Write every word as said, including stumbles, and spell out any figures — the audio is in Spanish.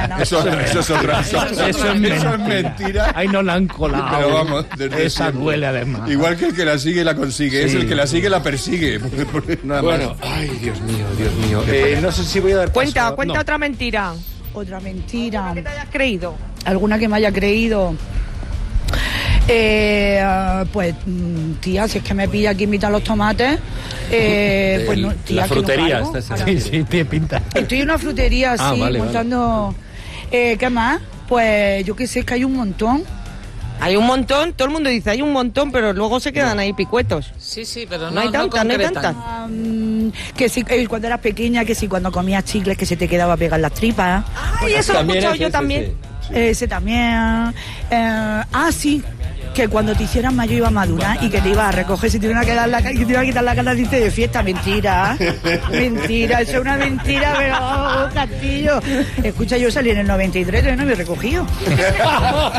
no. Eso, eso es otra Eso, cosa. eso es mentira. Eso es mentira. Ahí no la han colado. Pero vamos, desde esa siempre. duele además. Igual que el que la sigue la consigue, Sí. es el que la sigue la persigue. Nada Bueno, más. ay, Dios mío, Dios mío. Eh, no sé si voy a dar Cuenta, paso. cuenta No. otra mentira. Otra mentira. Que te hayas creído. Alguna que me haya creído. Eh, ah, pues, mm, tía, si es que me pilla aquí invitar los tomates, eh, pues no, tía, la que no frutería. valgo. Estás Ahora, Sí, sí, tiene pinta. estoy en una frutería, Ah, sí, vale, montando... Eh, ¿Qué más? Pues yo que sé, es que hay un montón. Hay un montón, todo el mundo dice hay un montón, pero luego se quedan ahí picuetos. Sí, sí, pero no, No hay tantas, no hay concretan. tantas. Ah, mm, que si eh, cuando eras pequeña, que si cuando comías chicles que se te quedaba pegar las tripas. Ay, eso lo he También escuchado es yo ese, también. sí. Ese también. Eh, ah, sí. Que cuando te hicieras mayor iba a madurar y que te ibas a recoger si te iban a quedar la, que te iba a quitar la gana de irte de fiesta. Mentira. Mentira. Eso es una mentira, pero oh, Castillo. Escucha, yo salí en el noventa y tres, todavía no me he recogido.